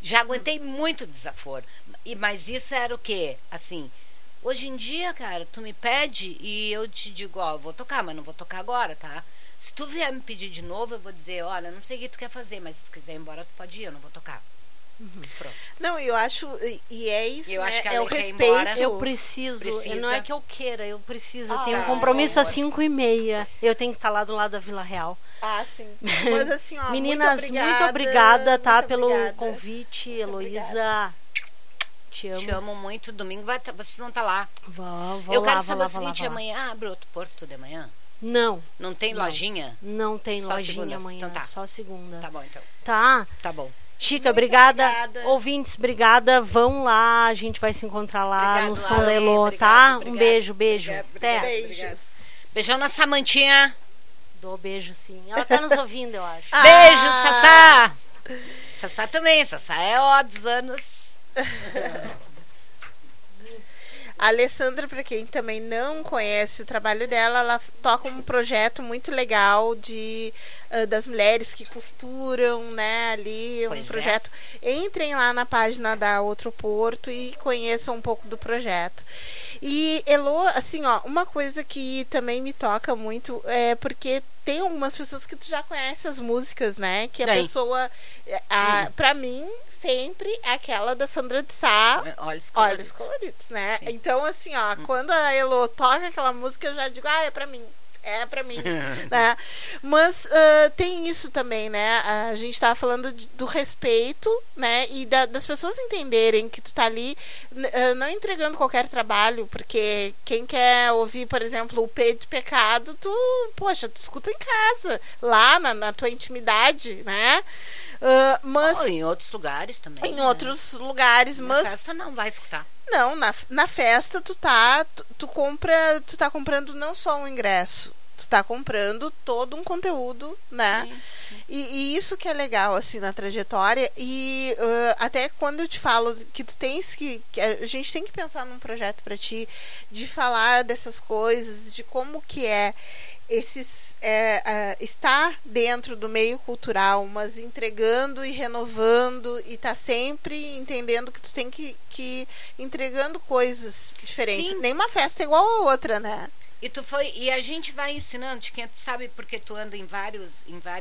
Já aguentei muito desaforo. Mas isso era o quê? Assim, hoje em dia, cara, tu me pede e eu te digo, ó, eu vou tocar, mas não vou tocar agora, tá? Se tu vier me pedir de novo, eu vou dizer, olha, não sei o que tu quer fazer, mas se tu quiser ir embora, tu pode ir, eu não vou tocar. Pronto. Não, eu acho, e é isso, eu né? acho que é o quer ir respeito. embora. Eu preciso, Precisa. não é que eu queira, eu preciso. Eu tenho um tá, compromisso às amor. 5h30. Eu tenho que estar lá do lado da Vila Real. Ah, sim. Mas assim, ó, Meninas, muito obrigada, tá, pelo convite, Heloísa. Te amo. Te amo muito. Domingo vocês vão estar lá. Vou eu lá, quero vou saber lá, o seguinte, vou lá. amanhã abre outro porto de manhã? Não. Não tem lojinha? Não tem Só lojinha segunda? amanhã, Então tá. só segunda. Tá bom, então. Tá? Tá bom. Chica, Muito obrigada. obrigada. Ouvintes, obrigada. Vão lá, a gente vai se encontrar lá Obrigado, no Som Ale. Lelô, Obrigado, tá? obrigado. Um beijo, beijo. Obrigado, Até. Beijos. Beijão na Samantinha. Dou beijo, sim. Ela tá nos ouvindo, eu acho. Beijo, Sassá. Sassá também. Sassá é ó dos anos. A Alessandra, para quem também não conhece o trabalho dela, ela toca um projeto muito legal das mulheres que costuram, né, ali, Pois um é. projeto. Entrem lá na página da Outro Porto e conheçam um pouco do projeto. E, Elô, assim, ó, uma coisa que também me toca muito é porque tem algumas pessoas que tu já conhece as músicas, né, que a Tem. pessoa, pra mim, sempre é aquela da Sandra de Sá, Olhos Coloridos, né? Sim. Então, assim, ó, quando a Elô toca aquela música, eu já digo, é pra mim. É pra mim, né? Mas tem isso também, né? A gente tava falando do respeito, né? E das pessoas entenderem que tu tá ali não entregando qualquer trabalho, porque quem quer ouvir, por exemplo, o P de Pecado, tu escuta em casa, lá na tua intimidade, né? Mas Ou em outros lugares também. em né? outros lugares, Na mas festa não vai escutar. não, na festa tu tá comprando não só um ingresso, tu tá comprando todo um conteúdo, né? Sim, sim. E isso que é legal, assim, na trajetória. E até quando eu te falo que tu tens que a gente tem que pensar num projeto pra ti, de falar dessas coisas, de como que é estar dentro do meio cultural, mas entregando e renovando, e tá sempre entendendo que tu tem que ir entregando coisas diferentes. Sim. Nenhuma festa é igual a outra, né? E a gente vai ensinando, de quem tu sabe, porque tu anda em vários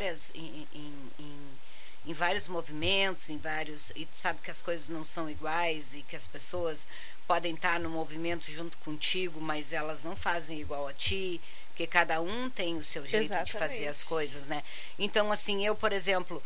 movimentos, e tu sabe que as coisas não são iguais e que as pessoas podem estar no movimento junto contigo, mas elas não fazem igual a ti, porque cada um tem o seu jeito de fazer as coisas, né? Então, assim, eu, por exemplo,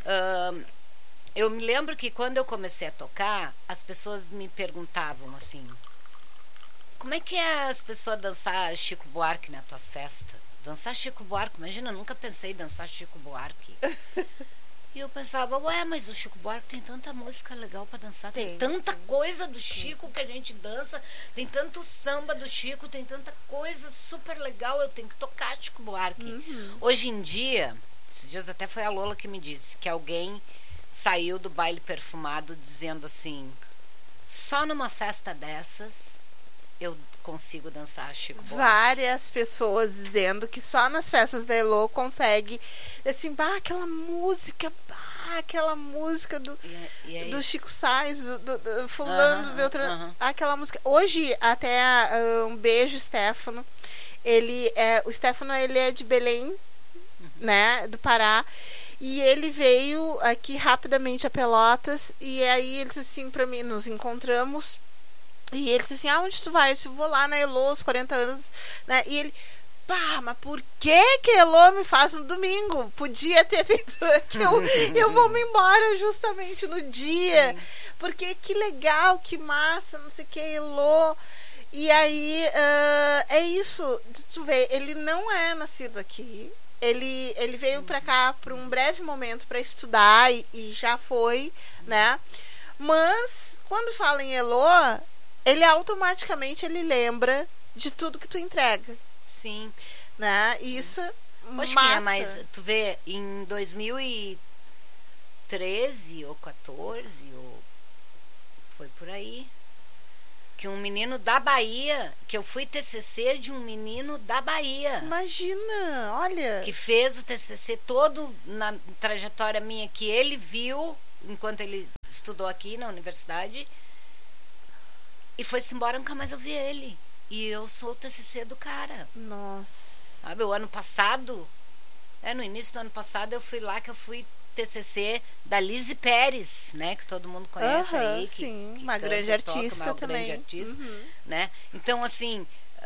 eu me lembro que quando eu comecei a tocar, as pessoas me perguntavam assim, como é que é as pessoas dançar Chico Buarque nas tuas festas? Dançar Chico Buarque, imagina, eu nunca pensei em dançar Chico Buarque. E eu pensava, mas o Chico Buarque tem tanta música legal pra dançar, tem tanta coisa do Chico que a gente dança, tem tanto samba do Chico, tem tanta coisa super legal, eu tenho que tocar Chico Buarque. Hoje em dia, esses dias até foi a Lola que me disse que alguém saiu do baile perfumado dizendo assim, só numa festa dessas eu consigo dançar Chico Buarque. Várias pessoas dizendo que só nas festas da Elô consegue, assim, aquela música do isso. Chico Sainz, do fulano, do Beltrano, aquela música. Hoje, até um beijo, Stefano. O Stefano, ele é de Belém, né, do Pará. E ele veio aqui rapidamente a Pelotas, e aí ele disse assim pra mim, nos encontramos. E ele disse assim, onde tu vai? Eu disse, vou lá na Elô, os 40 anos, né? E ele, mas por que a Elô me faz no domingo? Podia ter feito que eu vou me embora justamente no dia. Sim. Porque que legal, que massa, não sei o que, Elô. E aí, é isso, tu vê, ele não é nascido aqui. Ele veio pra cá por um breve momento pra estudar e já foi, né? Mas, quando fala em Elô, ele automaticamente lembra de tudo que tu entrega. Sim. Né? Isso Hoje que é mais, tu vê, em 2013 ou 14, ou foi por aí, que um menino da Bahia, que eu fui TCC de um menino da Bahia. Imagina, olha. Que fez o TCC todo na trajetória minha, que ele viu enquanto ele estudou aqui na universidade e foi-se embora, nunca mais eu vi ele. E eu sou o TCC do cara. Nossa. Sabe, o ano passado, no início do ano passado, eu fui lá, que eu fui TCC da Lizzy Pérez, né, que todo mundo conhece aí, sim, que uma canta, grande artista toca, uma também. Grande artista, né? Então, assim,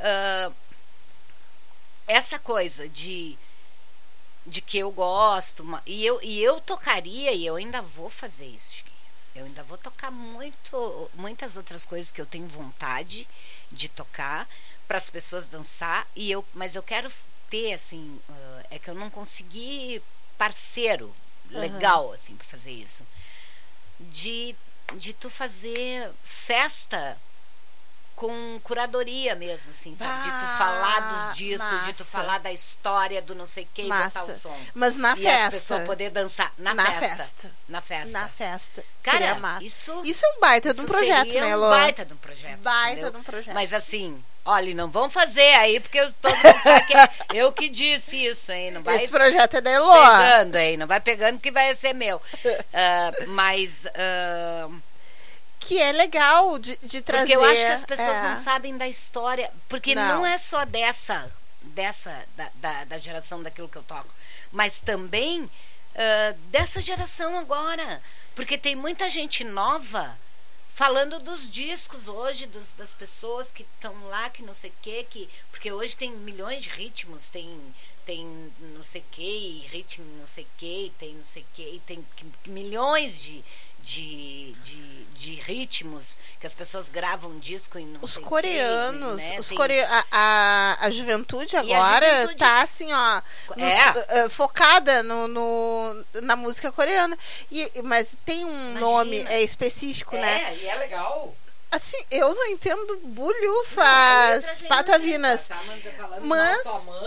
essa coisa de que eu gosto, e eu tocaria, e eu ainda vou fazer isso, Chiquinha. Eu ainda vou tocar muitas outras coisas que eu tenho vontade de tocar para as pessoas dançar, mas eu quero ter, assim, é que eu não consegui parceiro legal, assim, para fazer isso, de tu fazer festa com curadoria mesmo, assim, sabe? De tu falar dos discos, massa. De tu falar da história do não sei o que e botar o som. Mas na e festa. as pessoas poder dançar na festa. Na festa. Cara, massa. Isso é um baita de um projeto, né, Elô? Baita de um projeto. Baita de um projeto. Mas assim, olha, não vão fazer aí, porque todo mundo sabe que é eu que disse isso, hein? Não vai. Esse projeto é da Elô. Pegando, hein? Não vai pegando que vai ser meu. Mas que é legal de trazer. Porque eu acho que as pessoas não sabem da história. Porque não é só da geração daquilo que eu toco, mas também dessa geração agora. Porque tem muita gente nova falando dos discos hoje, das pessoas que estão lá, que não sei o quê, porque hoje tem milhões de ritmos, tem não sei o quê, ritmo não sei o quê, tem não sei o quê, tem milhões de ritmos que as pessoas gravam disco e não os sei coreanos, quê, né? a juventude agora tá assim, ó, focada na música coreana. Mas tem um nome específico, né? E é legal. Assim, eu não entendo bulhufas, patavinas. Mas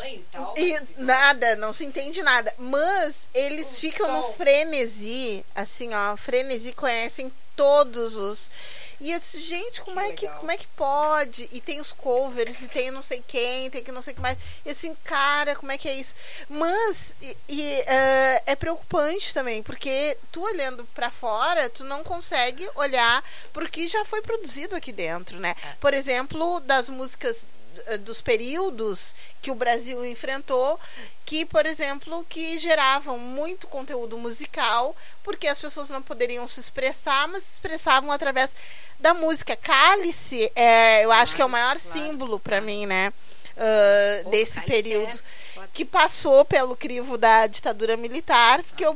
nada, não se entende nada. Mas eles ficam no frenesi, assim, ó, frenesi, conhecem todos os. E eu disse, gente, como é que pode? E tem os covers, e tem não sei quem, tem que não sei o que mais. E assim, cara, como é que é isso? Mas é preocupante também, porque tu olhando pra fora, tu não consegue olhar pro que já foi produzido aqui dentro, né? Por exemplo, das músicas dos períodos que o Brasil enfrentou, que, por exemplo, que geravam muito conteúdo musical, porque as pessoas não poderiam se expressar, mas se expressavam através da música. Cálice, eu acho que é o maior símbolo para mim, né? Desse período que passou pelo crivo da ditadura militar, porque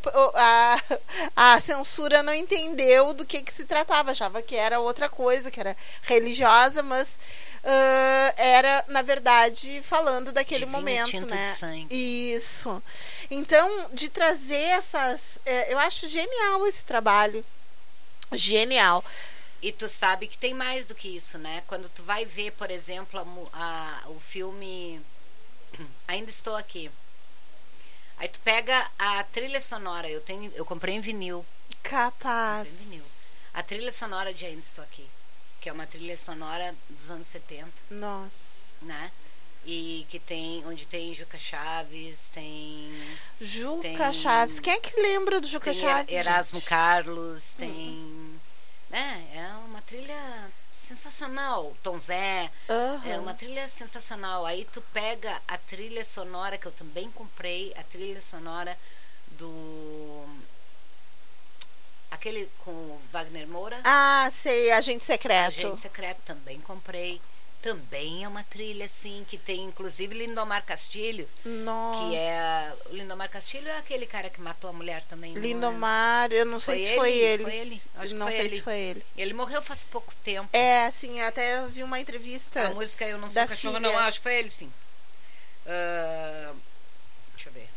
a censura não entendeu do que se tratava, achava que era outra coisa, que era religiosa, mas era, na verdade, falando daquele momento, né? De sangue. Isso. Então, de trazer essas... eu acho genial esse trabalho. Genial. E tu sabe que tem mais do que isso, né? Quando tu vai ver, por exemplo, o filme Ainda Estou Aqui. Aí tu pega a trilha sonora. Eu comprei em vinil. Capaz. Comprei em vinil. A trilha sonora de Ainda Estou Aqui, que é uma trilha sonora dos anos 70. Nossa. Né? E que onde tem Juca Chaves, Juca Chaves. Quem é que lembra do Juca Chaves? Erasmo Carlos, né? É uma trilha sensacional. Tom Zé. É uma trilha sensacional. Aí tu pega a trilha sonora, que eu também comprei, a trilha sonora do... Aquele com o Wagner Moura. Ah, sei, Agente Secreto. Agente Secreto também comprei. Também é uma trilha, assim, que tem inclusive Lindomar Castilho. Nossa. Que é... O Lindomar Castilho é aquele cara que matou a mulher também. Lindomar, eu não sei se foi ele. Foi ele? Acho não que sei se foi ele. Ele morreu faz pouco tempo. Assim, até eu vi uma entrevista. A música Eu Não Sou Cachorro, não, acho que foi ele, sim. Deixa eu ver.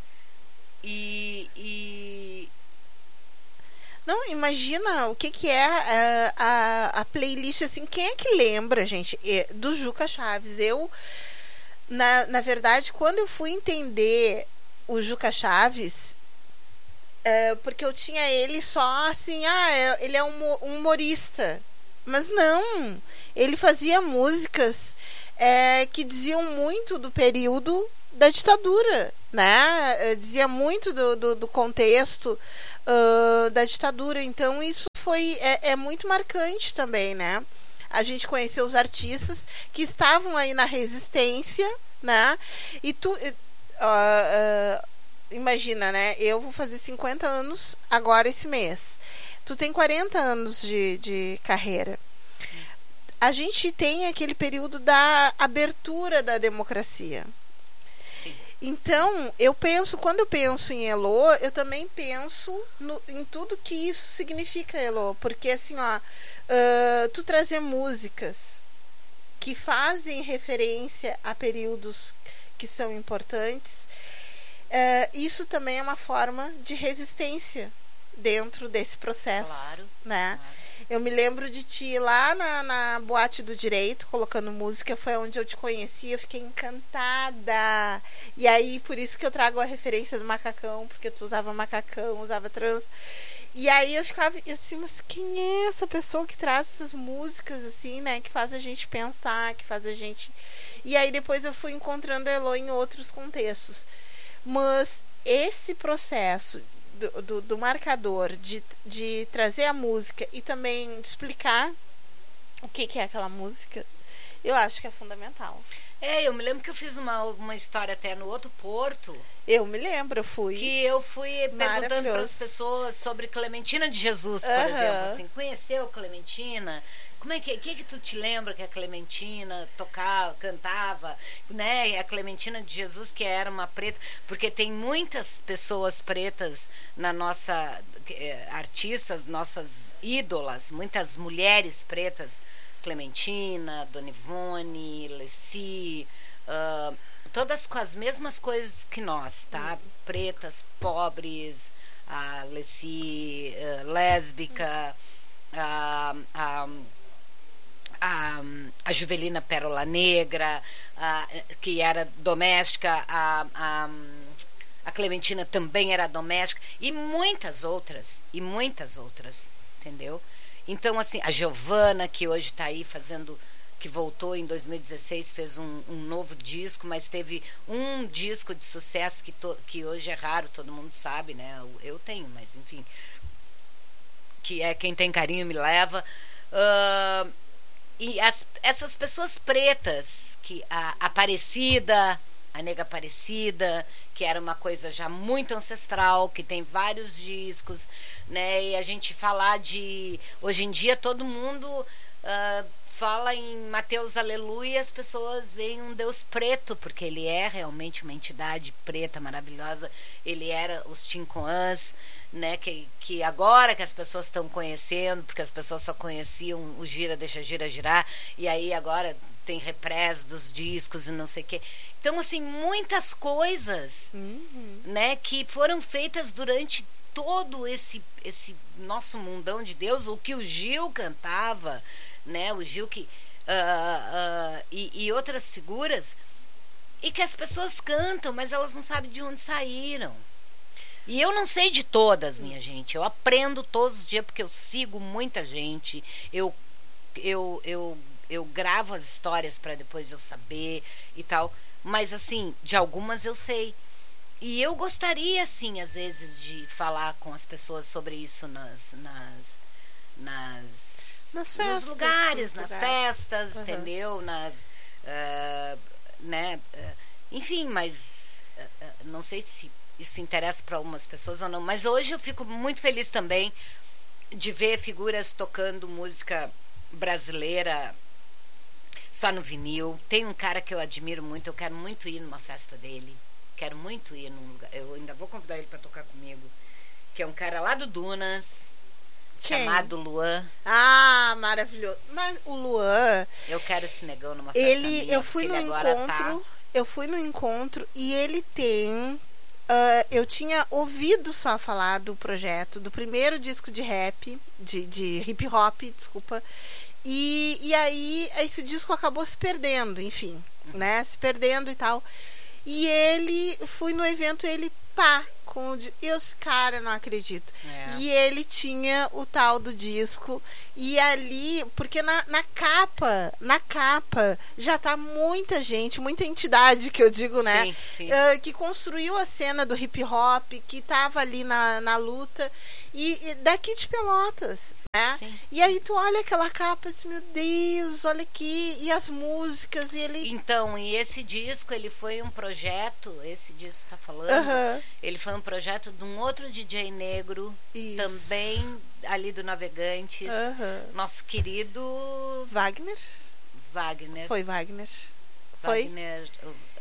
Não, imagina o que é a playlist, assim, quem é que lembra, gente, do Juca Chaves? Eu, na verdade, quando eu fui entender o Juca Chaves, porque eu tinha ele só assim, ele é um humorista. Mas não, ele fazia músicas que diziam muito do período da ditadura, né? Dizia muito do contexto da ditadura. Então isso é muito marcante também, né? A gente conheceu os artistas que estavam aí na resistência, né? E tu imagina, né? Eu vou fazer 50 anos agora esse mês. Tu tem 40 anos de carreira. A gente tem aquele período da abertura da democracia. Sim. Então, quando eu penso em Elô, eu também penso em tudo que isso significa, Elô. Porque, assim, tu trazer músicas que fazem referência a períodos que são importantes, isso também é uma forma de resistência dentro desse processo. Claro, né? Claro. Eu me lembro de ti lá na Boate do Direito, colocando música, foi onde eu te conheci, eu fiquei encantada. E aí, por isso que eu trago a referência do macacão, porque tu usava macacão, usava trança. E aí eu disse, mas quem é essa pessoa que traz essas músicas, assim, né? Que faz a gente pensar, que faz a gente... E aí depois eu fui encontrando a Elô em outros contextos. Mas esse processo do marcador, de trazer a música e também de explicar o que é aquela música, eu acho que é fundamental. Eu me lembro que eu fiz uma história até no outro Porto. Eu me lembro, eu fui. Que eu fui perguntando para as pessoas sobre Clementina de Jesus, por exemplo. Assim, conheceu Clementina? Como é que tu te lembra que a Clementina tocava, cantava, né? A Clementina de Jesus, que era uma preta, porque tem muitas pessoas pretas na nossa artistas, nossas ídolas, muitas mulheres pretas, Clementina, Dona Ivone, Leci, todas com as mesmas coisas que nós, tá? Pretas, pobres, a Leci lésbica, a Juvelina Pérola Negra, que era doméstica, a Clementina também era doméstica, e muitas outras, entendeu? Então, assim, a Giovana, que hoje está aí fazendo, que voltou em 2016, fez um novo disco, mas teve um disco de sucesso que hoje é raro, todo mundo sabe, né? Eu tenho, mas enfim, que é Quem Tem Carinho Me Leva. E essas pessoas pretas, que a Aparecida, a Nega Aparecida, que era uma coisa já muito ancestral, que tem vários discos, né? E a gente falar de... Hoje em dia todo mundo fala em Mateus Aleluia e as pessoas veem um Deus preto, porque ele é realmente uma entidade preta maravilhosa. Ele era os Tincoãs, né? Que agora que as pessoas estão conhecendo, porque as pessoas só conheciam o Gira, Deixa Gira Girar, e aí agora tem représ dos discos e não sei o quê. Então, assim, muitas coisas, né, que foram feitas durante todo esse nosso mundão de Deus, o que o Gil cantava, né, o Gil que e outras figuras, e que as pessoas cantam, mas elas não sabem de onde saíram. E eu não sei de todas, minha gente. Eu aprendo todos os dias, porque eu sigo muita gente. Eu gravo as histórias para depois eu saber e tal. Mas, assim, de algumas eu sei. E eu gostaria, assim, às vezes, de falar com as pessoas sobre isso nos lugares, nas festas, entendeu? Enfim, mas não sei se isso interessa para algumas pessoas ou não. Mas hoje eu fico muito feliz também de ver figuras tocando música brasileira só no vinil. Tem um cara que eu admiro muito, eu quero muito ir numa festa dele. Quero muito ir num lugar. Eu ainda vou convidar ele para tocar comigo. Que é um cara lá do Dunas. Quem? Chamado Luan. Ah, maravilhoso. Mas o Luan... Eu quero esse negão numa festa minha. Eu fui no encontro. Eu fui no encontro e ele tem... eu tinha ouvido só falar do projeto, do primeiro disco de rap, de hip hop, desculpa. E aí esse disco acabou se perdendo, enfim, né? Se perdendo e tal. E fui no evento, ele e os cara, não acredito. E ele tinha o tal do disco. E ali, porque na capa já tá muita gente, muita entidade, que eu digo, né? Sim, sim. Que construiu a cena do hip hop, que tava ali na luta. E daqui de Pelotas. né? E aí tu olha aquela capa e diz, meu Deus, olha aqui, e as músicas, e ele... Então, e esse disco, ele foi um projeto, esse disco que tá falando, ele foi um projeto de um outro DJ negro, também ali do Navegantes, nosso querido... Wagner. Foi Wagner. Wagner.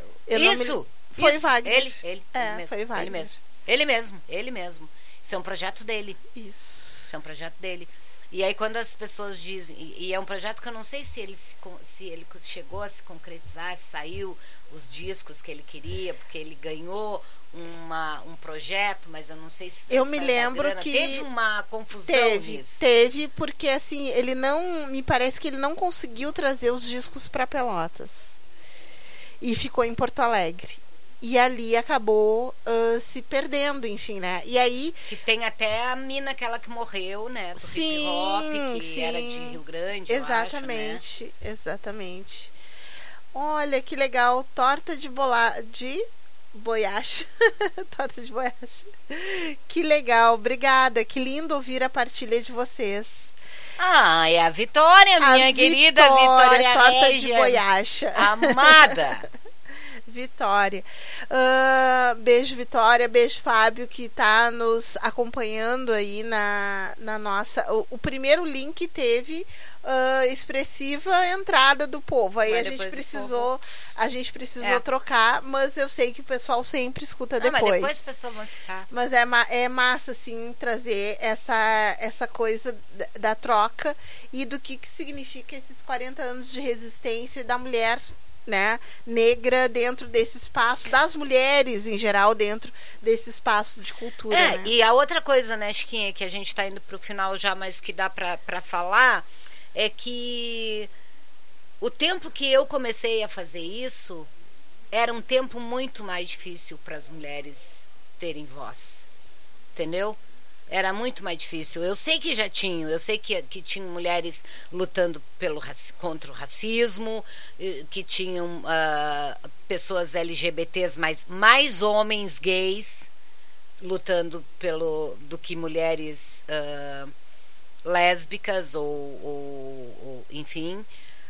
Foi Wagner. Ele mesmo. Foi Wagner. Ele mesmo. Isso é um projeto dele. Isso é um projeto dele. E aí quando as pessoas dizem, e é um projeto que eu não sei se ele chegou a se concretizar, se saiu os discos que ele queria, porque ele ganhou um projeto, mas eu não sei se... Eu me lembro que... Teve uma confusão nisso. Teve, porque assim, ele não... Me parece que ele não conseguiu trazer os discos para Pelotas. E ficou em Porto Alegre. E ali acabou se perdendo, enfim, né? E aí... Que tem até a mina, aquela que morreu, né? Do hip hop, que era de Rio Grande, exatamente, eu acho, né? Exatamente. Olha, que legal. Torta de boiacha. Torta de boiacha. Que legal. Obrigada. Que lindo ouvir a partilha de vocês. Ah, é a Vitória, minha querida Vitória torta Régia, de boiacha. amada. Vitória. Beijo, Vitória. Beijo, Fábio, que está nos acompanhando aí na nossa... O primeiro link teve expressiva entrada do povo. Aí a gente precisou trocar, mas eu sei que o pessoal sempre escuta depois. Mas depois o pessoal vai escutar. Mas é massa, assim, trazer essa coisa da troca e do que significa esses 40 anos de resistência da mulher, né, negra dentro desse espaço, das mulheres em geral dentro desse espaço de cultura, né? E a outra coisa, né, Chiquinha, que a gente tá indo pro final já, mas que dá pra falar, é que o tempo que eu comecei a fazer isso era um tempo muito mais difícil para as mulheres terem voz, entendeu? Era muito mais difícil. Eu sei que já tinham, eu sei que tinham mulheres lutando contra o racismo, que tinham pessoas LGBTs, mas mais homens gays lutando do que mulheres lésbicas ou enfim.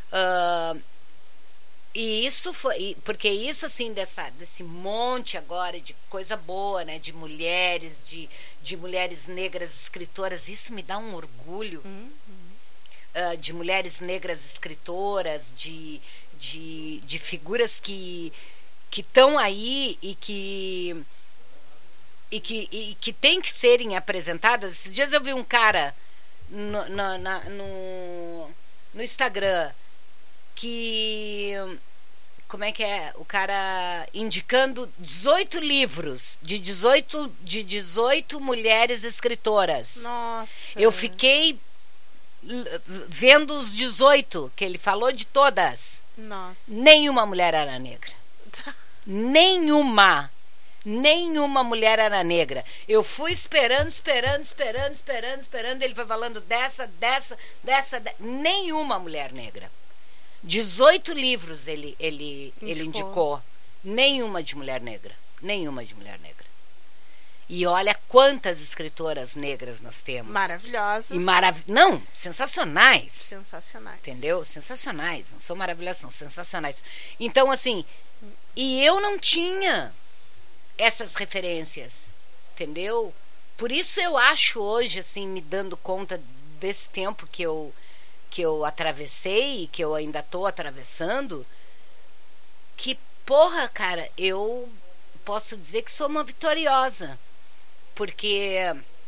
E isso foi, porque isso assim, desse monte agora de coisa boa, né, de mulheres, de mulheres negras escritoras, isso me dá um orgulho. De mulheres negras escritoras, de figuras que estão aí e que tem que serem apresentadas. Esses dias eu vi um cara no Instagram que... Como é que é? O cara indicando 18 livros de 18 mulheres escritoras. Nossa. Eu fiquei vendo os 18, que ele falou de todas. Nossa. Nenhuma mulher era negra. Nenhuma mulher era negra. Eu fui esperando. Ele foi falando dessa. Nenhuma mulher negra. 18 livros ele indicou. Nenhuma de mulher negra. E olha quantas escritoras negras nós temos. Maravilhosas. Não, sensacionais. Sensacionais. Entendeu? Sensacionais. Não são maravilhosas, são sensacionais. Então, assim, e eu não tinha essas referências. Entendeu? Por isso eu acho hoje, assim, me dando conta desse tempo que eu atravessei e que eu ainda tô atravessando, que, porra, cara, eu posso dizer que sou uma vitoriosa. Porque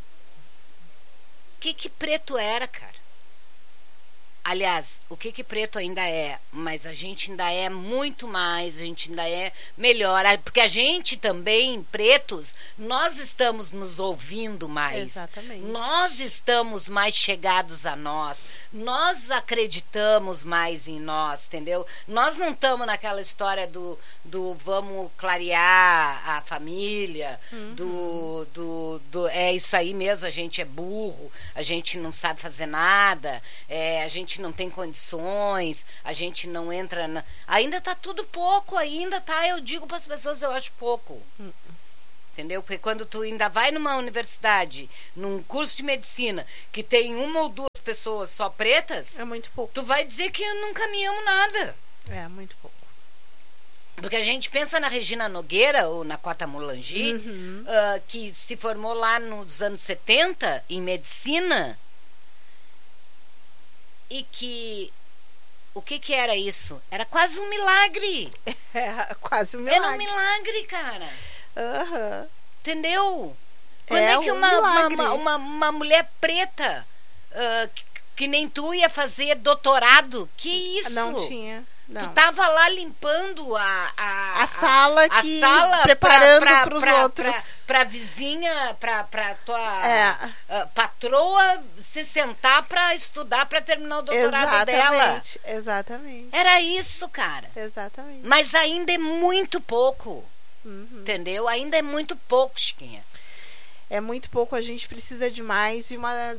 que preto era, cara? Aliás, o que preto ainda é, mas a gente ainda é muito mais, a gente ainda é melhor, porque a gente também, pretos, nós estamos nos ouvindo mais. Exatamente. Nós estamos mais chegados a nós acreditamos mais em nós, entendeu? Nós não estamos naquela história do vamos clarear a família, é isso aí mesmo, a gente é burro, a gente não sabe fazer nada, a gente não tem condições, a gente não entra ainda tá tudo pouco, eu digo para as pessoas, eu acho pouco. Entendeu? Porque quando tu ainda vai numa universidade, num curso de medicina, que tem uma ou duas pessoas só pretas... É muito pouco. Tu vai dizer que não caminhamos nada. É, muito pouco. Porque a gente pensa na Regina Nogueira, ou na Cota Mulangi, que se formou lá nos anos 70, em medicina, e que... O que era isso? Era quase um milagre. É, quase um milagre. Era um milagre, cara. Entendeu? Quando É é que um milagre. uma mulher preta, que nem tu, ia fazer doutorado? Que isso? Não tinha. Não. Tu tava lá limpando a sala, preparando para os outros. Pra vizinha, pra tua patroa se sentar pra estudar, pra terminar o doutorado dela. Exatamente. Era isso, cara. Exatamente. Mas ainda é muito pouco. Entendeu? Ainda é muito pouco, Chiquinha. É muito pouco, a gente precisa de mais. E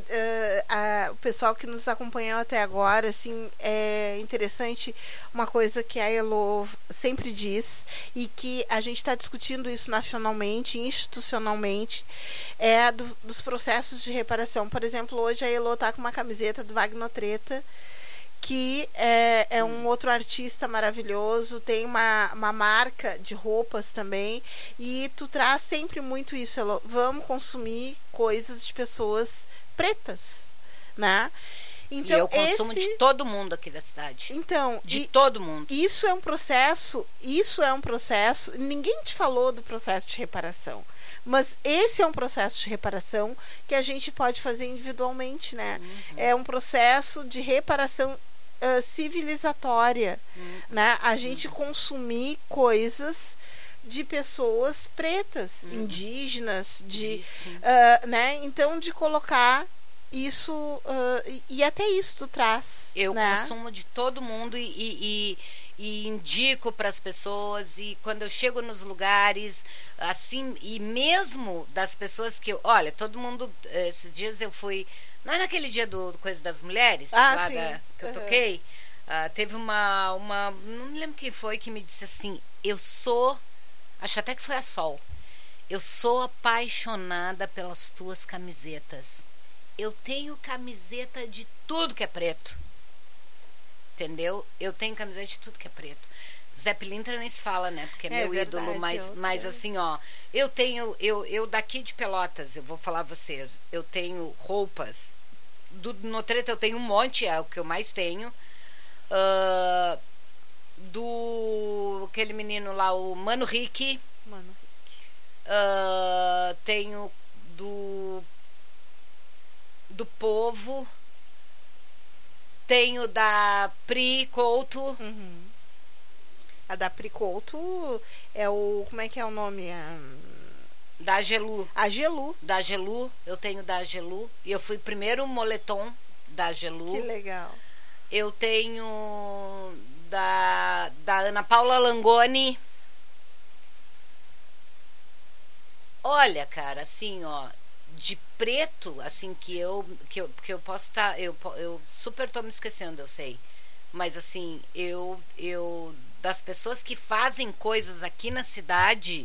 o pessoal que nos acompanhou até agora, assim, é interessante uma coisa que a Elo sempre diz, e que a gente está discutindo isso nacionalmente, institucionalmente, dos processos de reparação. Por exemplo, hoje a Elo está com uma camiseta do Wagner Treta, que é um outro artista maravilhoso, tem uma marca de roupas também, e tu traz sempre muito isso, Elô. Vamos consumir coisas de pessoas pretas, né? Então, e eu consumo de todo mundo aqui da cidade. Então, todo mundo. Isso é um processo, ninguém te falou do processo de reparação. Mas esse é um processo de reparação que a gente pode fazer individualmente, né? É um processo de reparação civilizatória, né? A gente consumir coisas de pessoas pretas, indígenas, né? Então, de colocar isso, e até isso tu traz. Eu né? consumo de todo mundo e indico para as pessoas, e quando eu chego nos lugares, assim, e mesmo das pessoas que olha, todo mundo, esses dias eu fui, não é naquele dia do Coisa das Mulheres, lá que eu toquei, teve uma, não me lembro quem foi, que me disse assim, acho até que foi a Sol, eu sou apaixonada pelas tuas camisetas, eu tenho camiseta de tudo que é preto. Entendeu? Eu tenho camiseta de tudo que é preto. Zé Pilintra nem se fala, né? Porque é meu verdade, ídolo, mas assim, ó, eu daqui de Pelotas, eu vou falar a vocês, eu tenho roupas no Treta, eu tenho um monte, é o que eu mais tenho, do aquele menino lá, o Mano Rick, tenho do Povo, tenho da Pri Couto. A da Pri Couto é o... Como é que é o nome? Da Agelu. Agelu. Da Agelu. Eu tenho da Agelu. E eu fui primeiro moletom da Agelu. Que legal. Eu tenho da Ana Paula Langoni. Olha, cara, assim, ó, de preto, assim, que eu posso estar, eu super tô me esquecendo, eu sei, mas assim, eu das pessoas que fazem coisas aqui na cidade,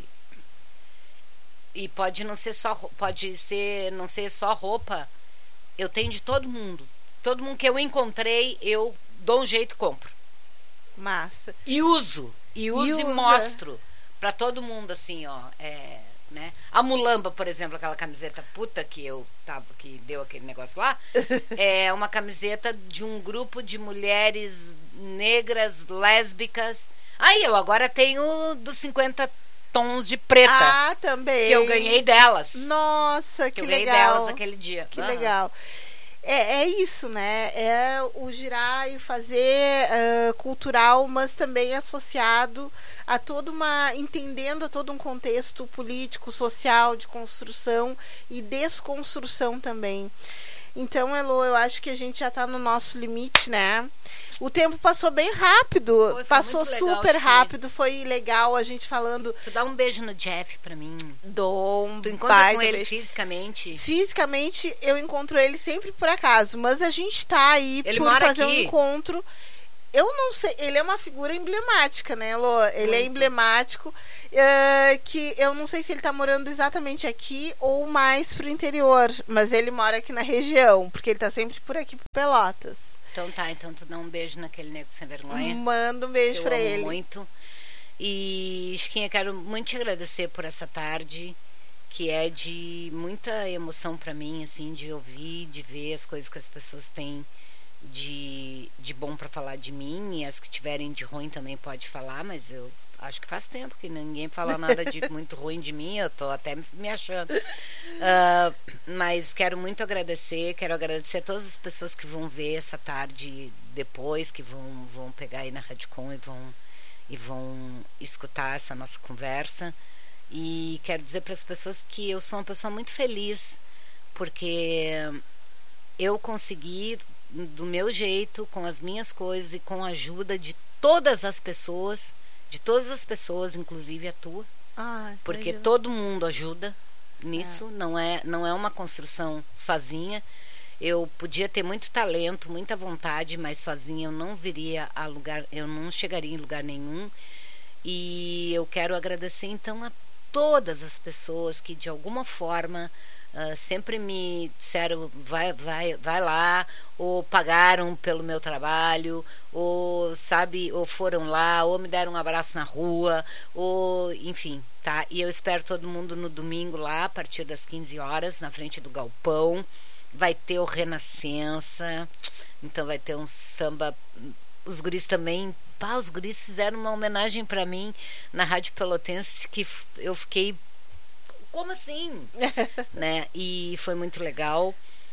e pode não ser só roupa, eu tenho de todo mundo que eu encontrei, eu dou um jeito e compro. Massa. E uso e mostro pra todo mundo, assim, ó, né? A Mulamba, por exemplo, aquela camiseta puta que deu aquele negócio lá, é uma camiseta de um grupo de mulheres negras, lésbicas. Aí eu agora tenho dos 50 tons de preta. Ah, também. Que eu ganhei delas. Nossa, que legal. Eu ganhei delas aquele dia. Que legal. É isso, né? É o girar e fazer cultural, mas também associado a entendendo a todo um contexto político, social, de construção e desconstrução também. Então, Elô, eu acho que a gente já está no nosso limite, né? O tempo passou bem rápido. Passou super rápido. Foi legal a gente falando. Tu dá um beijo no Jeff pra mim. Dou um. Tu encontra com ele fisicamente? Fisicamente, eu encontro ele sempre por acaso. Mas a gente tá aí ele por fazer um encontro. eu não sei, ele é uma figura emblemática, né, Lô? Ele é emblemático, que eu não sei se ele tá morando exatamente aqui ou mais pro interior, mas ele mora aqui na região, porque ele tá sempre por aqui, por Pelotas. Então tá, então tu dá um beijo naquele nego sem vergonha. Manda um beijo pra ele. Muito. E, Chiquinha, quero muito te agradecer por essa tarde, que é de muita emoção pra mim, assim, de ouvir, de ver as coisas que as pessoas têm de bom pra falar de mim, e as que tiverem de ruim também pode falar, mas eu acho que faz tempo que ninguém fala nada de muito ruim de mim, eu tô até me achando. Mas quero muito agradecer, quero agradecer a todas as pessoas que vão ver essa tarde depois, que vão pegar aí na Radicom e vão escutar essa nossa conversa. E quero dizer para as pessoas que eu sou uma pessoa muito feliz, porque eu consegui, do meu jeito, com as minhas coisas e com a ajuda de todas as pessoas, inclusive a tua, porque todo mundo ajuda nisso, não é uma construção sozinha. Eu podia ter muito talento, muita vontade, mas sozinha eu não viria a lugar, eu não chegaria em lugar nenhum. E eu quero agradecer então a todas as pessoas que de alguma forma sempre me disseram vai lá, ou pagaram pelo meu trabalho, ou foram lá, ou me deram um abraço na rua, ou enfim, tá? E eu espero todo mundo no domingo lá, a partir das 15 horas, na frente do galpão. Vai ter o Renascença, então vai ter um samba. Os guris também, os guris fizeram uma homenagem pra mim na Rádio Pelotense, que eu fiquei, como assim? Né? E foi muito legal.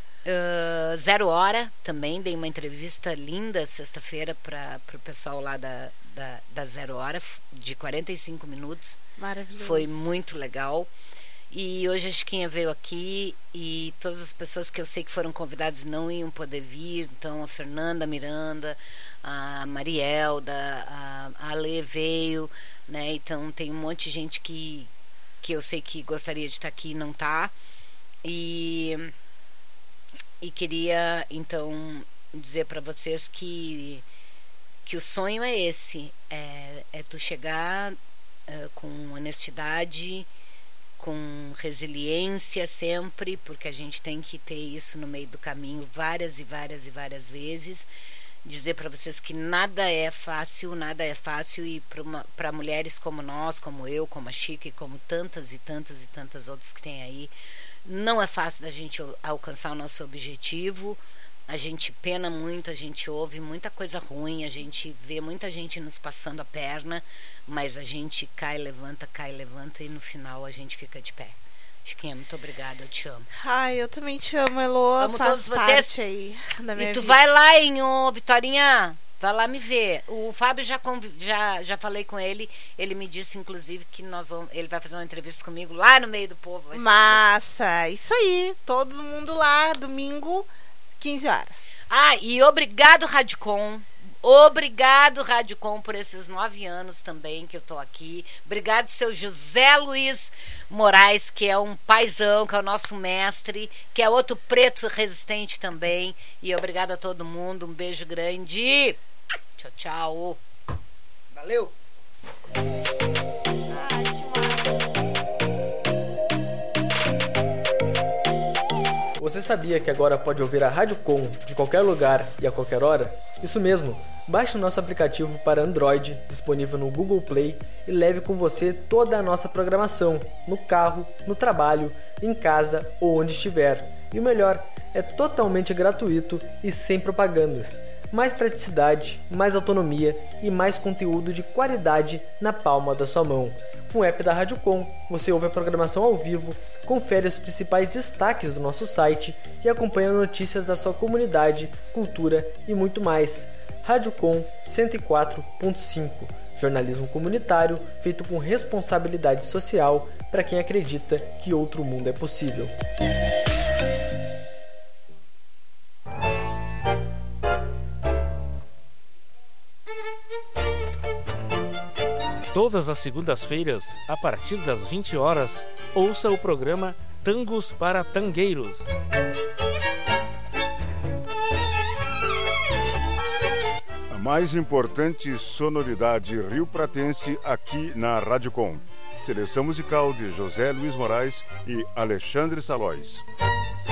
0 Hora também, dei uma entrevista linda sexta-feira para o pessoal lá da 0 Hora, de 45 minutos. Maravilhoso. Foi muito legal. E hoje a Chiquinha veio aqui, e todas as pessoas que eu sei que foram convidadas não iam poder vir. Então a Fernanda Miranda, a Marielda, a Ale veio, né? Então tem um monte de gente que eu sei que gostaria de estar aqui e não está. E queria então dizer para vocês que o sonho é esse, é tu chegar com honestidade, com resiliência sempre, porque a gente tem que ter isso no meio do caminho várias e várias e várias vezes. Dizer para vocês que nada é fácil, e para mulheres como nós, como eu, como a Chica e como tantas e tantas e tantas outras que tem aí, não é fácil da gente alcançar o nosso objetivo. A gente pena muito, a gente ouve muita coisa ruim, a gente vê muita gente nos passando a perna, mas a gente cai, levanta, e no final a gente fica de pé. Chiquinha, muito obrigada, eu te amo. Ai, eu também te amo, Elô. Amo faz todos vocês. Parte aí da minha e tu vida. vai lá, hein, Vitorinha, vai lá me ver. O Fábio já falei com ele, ele me disse inclusive que ele vai fazer uma entrevista comigo lá no meio do povo. Massa, isso aí, todo mundo lá, domingo, 15 horas. E obrigado, Radicom. Obrigado, Radicom, por esses 9 anos também que eu tô aqui. Obrigado, seu José Luiz Moraes, que é um paizão, que é o nosso mestre, que é outro preto resistente também. E obrigado a todo mundo. Um beijo grande. Tchau, tchau. Valeu. Você sabia que agora pode ouvir a Rádio Com de qualquer lugar e a qualquer hora? Isso mesmo! Baixe o nosso aplicativo para Android, disponível no Google Play, e leve com você toda a nossa programação, no carro, no trabalho, em casa ou onde estiver. E o melhor, é totalmente gratuito e sem propagandas. Mais praticidade, mais autonomia e mais conteúdo de qualidade na palma da sua mão. Com o app da Rádio Com, você ouve a programação ao vivo, confere os principais destaques do nosso site e acompanha notícias da sua comunidade, cultura e muito mais. Rádio Com 104.5, jornalismo comunitário feito com responsabilidade social para quem acredita que outro mundo é possível. Todas as segundas-feiras, a partir das 20 horas, ouça o programa Tangos para Tangueiros. mais importante sonoridade rio-pratense aqui na Rádio Com. Seleção musical de José Luiz Moraes e Alexandre Salóis.